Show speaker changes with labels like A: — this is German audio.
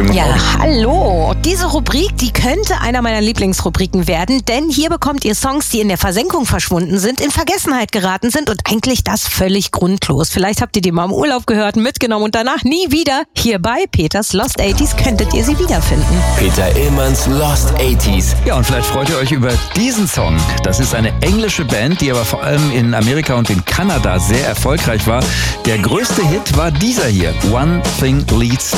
A: schönen guten Morgen.
B: Ja, hallo. Diese Rubrik, die könnte einer meiner Lieblingsrubriken werden, denn hier bekommt ihr Songs, die in der Versenkung verschwunden sind, in Vergessenheit geraten sind und eigentlich das völlig grundlos. Vielleicht habt ihr die mal im Urlaub gehört, mitgenommen und danach nie wieder. Hier bei Peters Lost 80s könntet ihr sie wiederfinden.
C: Peter Illmanns Lost 80s.
A: Ja, und vielleicht freut ihr euch über diesen Song. Das ist eine englische Band, die aber vor allem in Amerika und in Kanada sehr erfolgreich war. Der größte Hit war dieser hier, One Thing Leads